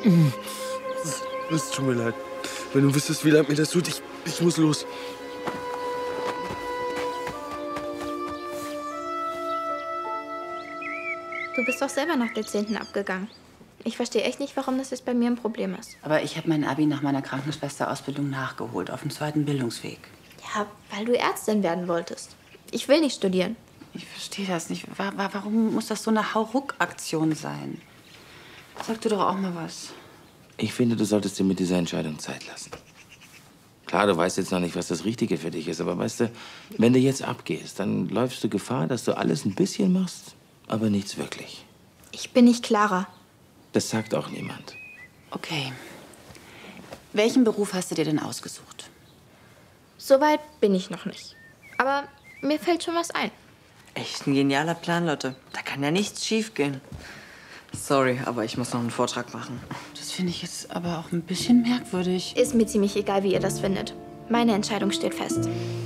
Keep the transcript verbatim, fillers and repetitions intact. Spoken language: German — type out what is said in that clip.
Es tut mir leid. Wenn du wüsstest, wie leid mir das tut, ich, ich muss los. Du bist doch selber nach der zehnten abgegangen. Ich verstehe echt nicht, warum das jetzt bei mir ein Problem ist. Aber ich habe mein Abi nach meiner Krankenschwesterausbildung nachgeholt, auf dem zweiten Bildungsweg. Ja, weil du Ärztin werden wolltest. Ich will nicht studieren. Ich verstehe das nicht. Warum muss das so eine Hauruck-Aktion sein? Sag du doch auch mal was. Ich finde, du solltest dir mit dieser Entscheidung Zeit lassen. Klar, du weißt jetzt noch nicht, was das Richtige für dich ist, aber weißt du, wenn du jetzt abgehst, dann läufst du Gefahr, dass du alles ein bisschen machst, aber nichts wirklich. Ich bin nicht Clara. Das sagt auch niemand. Okay. Welchen Beruf hast du dir denn ausgesucht? Soweit bin ich noch nicht. Aber mir fällt schon was ein. Echt ein genialer Plan, Lotte. Da kann ja nichts schiefgehen. Sorry, aber ich muss noch einen Vortrag machen. Das finde ich jetzt aber auch ein bisschen merkwürdig. Ist mir ziemlich egal, wie ihr das findet. Meine Entscheidung steht fest.